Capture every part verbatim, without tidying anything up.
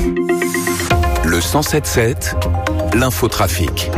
Le cent sept sept, l'infotrafic.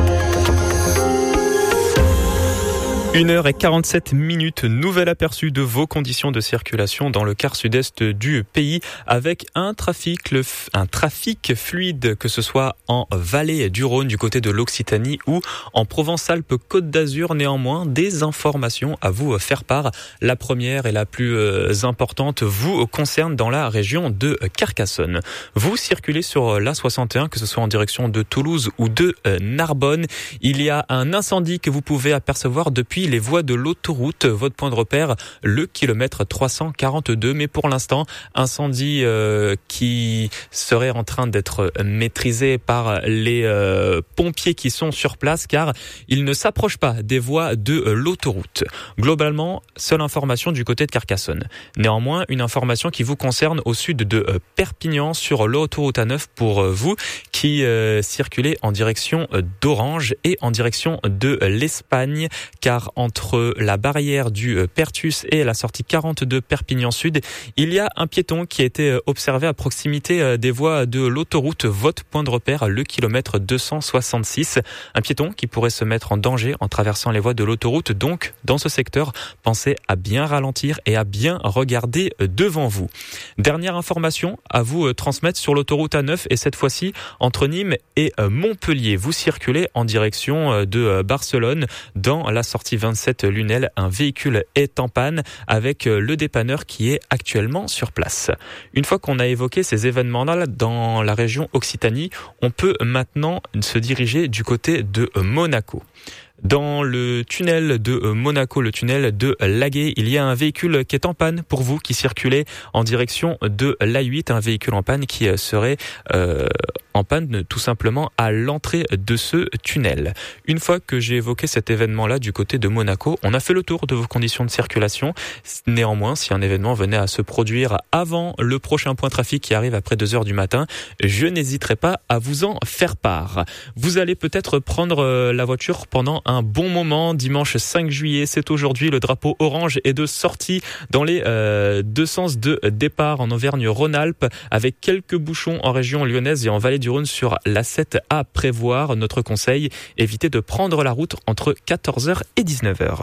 une heure quarante-sept minutes, nouvel aperçu de vos conditions de circulation dans le quart sud-est du pays avec un trafic, le f... un trafic fluide, que ce soit en vallée du Rhône, du côté de l'Occitanie ou en Provence-Alpes-Côte d'Azur. Néanmoins, des informations à vous faire part. La première et la plus importante vous concerne dans la région de Carcassonne. Vous circulez sur l'A soixante et un, que ce soit en direction de Toulouse ou de Narbonne. Il y a un incendie que vous pouvez apercevoir depuis les voies de l'autoroute. Votre point de repère, le kilomètre trois cent quarante-deux. Mais pour l'instant, incendie euh, qui serait en train d'être maîtrisé par les euh, pompiers qui sont sur place, car il ne s'approche pas des voies de l'autoroute. Globalement, seule information du côté de Carcassonne. Néanmoins, une information qui vous concerne au sud de Perpignan sur l'autoroute A neuf pour vous qui euh, circulez en direction d'Orange et en direction de l'Espagne, car entre la barrière du Pertus et la sortie quarante-deux Perpignan Sud, il y a un piéton qui a été observé à proximité des voies de l'autoroute. Votre point de repère, le kilomètre deux cent soixante-six. Un piéton qui pourrait se mettre en danger en traversant les voies de l'autoroute. Donc, dans ce secteur, pensez à bien ralentir et à bien regarder devant vous. Dernière information à vous transmettre sur l'autoroute A neuf, et cette fois-ci entre Nîmes et Montpellier. Vous circulez en direction de Barcelone dans la sortie vingt-sept Lunel. Un véhicule est en panne avec le dépanneur qui est actuellement sur place. Une fois qu'on a évoqué ces événements-là dans la région Occitanie, on peut maintenant se diriger du côté de Monaco. Dans le tunnel de Monaco, le tunnel de Laguet, il y a un véhicule qui est en panne pour vous qui circulez en direction de l'A huit, un véhicule en panne qui serait euh, en panne tout simplement à l'entrée de ce tunnel. Une fois que j'ai évoqué cet événement-là du côté de Monaco, on a fait le tour de vos conditions de circulation. Néanmoins, si un événement venait à se produire avant le prochain point trafic qui arrive après deux heures du matin, je n'hésiterai pas à vous en faire part. Vous allez peut-être prendre la voiture pendant un bon moment. Dimanche cinq juillet, c'est aujourd'hui. Le drapeau orange est de sortie dans les euh, deux sens de départ en Auvergne-Rhône-Alpes, avec quelques bouchons en région lyonnaise et en vallée du Rhône sur l'A sept à prévoir. Notre conseil, évitez de prendre la route entre quatorze heures et dix-neuf heures.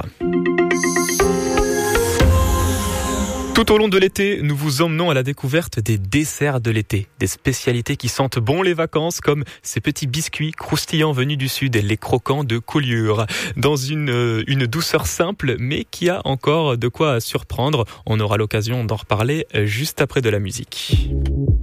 Tout au long de l'été, nous vous emmenons à la découverte des desserts de l'été. Des spécialités qui sentent bon les vacances, comme ces petits biscuits croustillants venus du sud, les croquants de Collioure. Dans une, une douceur simple, mais qui a encore de quoi surprendre. On aura l'occasion d'en reparler juste après de la musique.